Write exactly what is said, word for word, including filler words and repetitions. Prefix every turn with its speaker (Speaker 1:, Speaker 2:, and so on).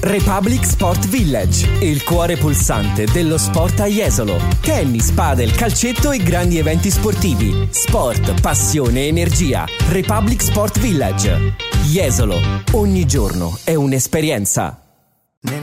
Speaker 1: Republic Sport Village, il cuore pulsante dello sport a Jesolo. Tennis, padel, calcetto e grandi eventi sportivi. Sport, passione, energia. Republic Sport Village. Jesolo, ogni giorno è un'esperienza.